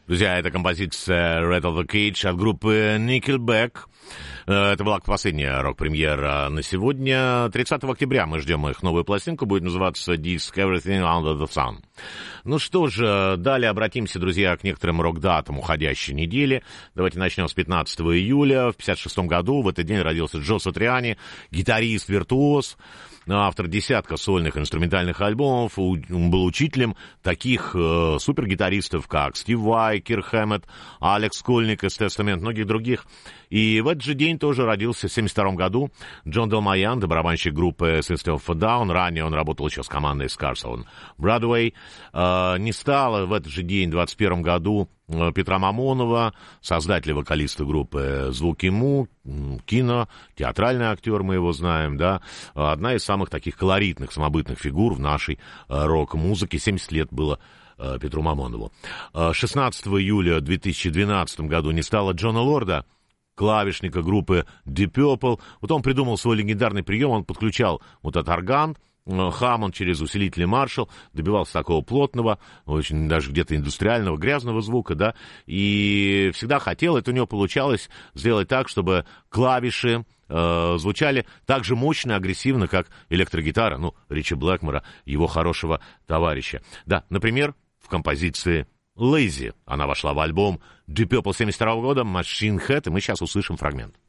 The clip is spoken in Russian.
Друзья, это композиция Rattle the Cage от группы Nickelback. Это была последняя рок-премьера на сегодня. 30 октября мы ждем их новую пластинку. Будет называться Disc Everything Under the Sun. Ну что же, далее обратимся, друзья, к некоторым рок-датам уходящей недели. Давайте начнем с 15 июля. В 1956 году в этот день родился Джо Сатриани, гитарист-виртуоз, автор десятка сольных инструментальных альбомов. Он был учителем таких супергитаристов, как Стив Vai, Кирк Хэммет, Алекс Кольник из Testament, многих других. И в этот же день тоже родился в 1972 году Джон Делмайан, барабанщик группы System of a Down. Ранее он работал еще с командой Scars on Broadway. Не стало в этот же день, в 1921 году, Петра Мамонова, создателя, вокалиста группы «Звуки Му», кино, театральный актер, мы его знаем, да, одна из самых таких колоритных, самобытных фигур в нашей рок-музыке. 70 лет было Петру Мамонову. 16 июля 2012 году не стало Джона Лорда, клавишника группы Deep Purple. Вот он придумал свой легендарный прием, он подключал вот этот орган, Hammond через усилитель Marshall, добивался такого плотного, очень даже где-то индустриального, грязного звука, да, и всегда хотел, это у него получалось, сделать так, чтобы клавиши звучали так же мощно и агрессивно, как электрогитара, ну, Ричи Блэкмора, его хорошего товарища. Да, например, в композиции Lazy. Она вошла в альбом Deep Purple 1972 года, Machine Head, и мы сейчас услышим фрагмент.